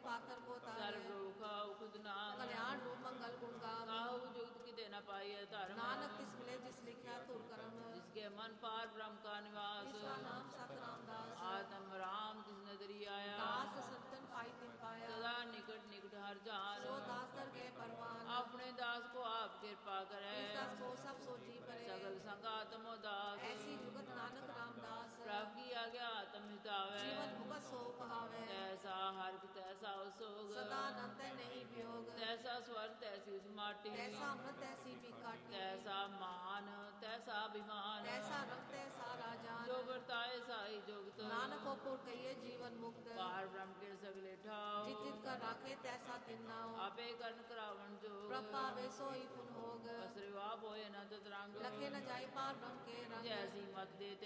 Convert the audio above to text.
पातर को तारे, सर्व खाऊ खुद नाम, कल्याण रूप मंगल गुण गाव, काहू जुगत की देना पाइए धर्म, नानक तिस मिले जिस लिखा तुर कर्म, जिसके मन पार ब्रह्म का निवास, जिसका नाम सतराम दास, आत्म राम तिस नदरी आया, दास सतन पाई तिन पाया, सदा निकट निकट हर जान, सो दास दर के परवान, अपने दास को आप कृपा करे, इस दास को सब सोची परे, सगल संगातम दास, ऐसी जुगत नानक रामदास, प्रभु की आज्ञा आत्म हितावे, जीवन मुकत सो कहावे, तैसा हर्ष तैसा सोग, सदा अनंत नहीं वियोग, तैसा स्वर तैसी माटी, तैसा अमृत तैसी भी काटी, तैसा मान तैसा अभिमान, तैसा रंग तैसा राजान, जो वर्ताए साई जोगत, नानक को पुर कहिए जीवन मुक्त, पार ब्रह्म के सगले ठाव, जित जित कर राखे तैसा तिन्नाओ, आपे कर्ण करावण जो, प्रभावे सोई पुन होग, असरे आप होए न ततरंग, लखे न जाय पार ब्रह्म के रंग, जैसी मत दे